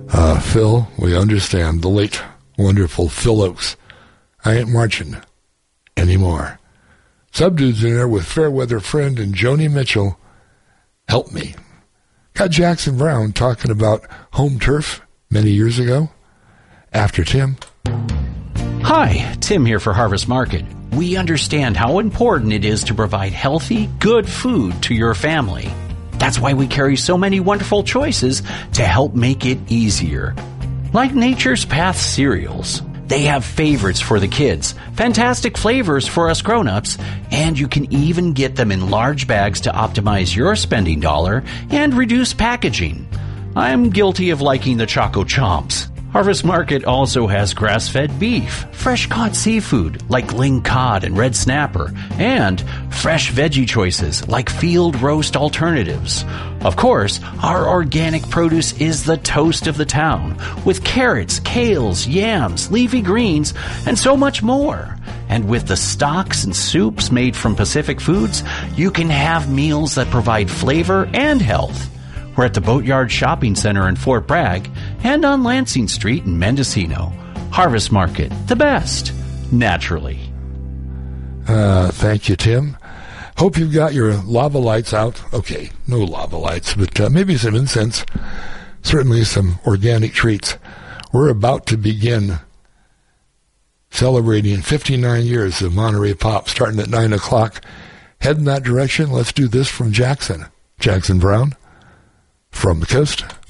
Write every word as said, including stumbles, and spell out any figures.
Uh, Phil, we understand. The late, wonderful Phil Oakes. I ain't marching anymore. Subdude's in there with Fairweather Friend and Joni Mitchell. Help me. Got Jackson Brown talking about home turf many years ago. After Tim. Hi, Tim here for Harvest Market. We understand how important it is to provide healthy, good food to your family. That's why we carry so many wonderful choices to help make it easier. Like Nature's Path cereals. They have favorites for the kids, fantastic flavors for us grown-ups, and you can even get them in large bags to optimize your spending dollar and reduce packaging. I'm guilty of liking the Choco Chomps. Harvest Market also has grass-fed beef, fresh-caught seafood like ling cod and red snapper, and fresh veggie choices like field roast alternatives. Of course, our organic produce is the toast of the town, with carrots, kales, yams, leafy greens, and so much more. And with the stocks and soups made from Pacific Foods, you can have meals that provide flavor and health. We're at the Boatyard Shopping Center in Fort Bragg and on Lansing Street in Mendocino. Harvest Market, the best, naturally. Uh, thank you, Tim. Hope you've got your lava lights out. Okay, no lava lights, but uh, maybe some incense. Certainly some organic treats. We're about to begin celebrating fifty-nine years of Monterey Pop, starting at nine o'clock. Head in that direction. Let's do this from Jackson. Jackson Brown. From the coast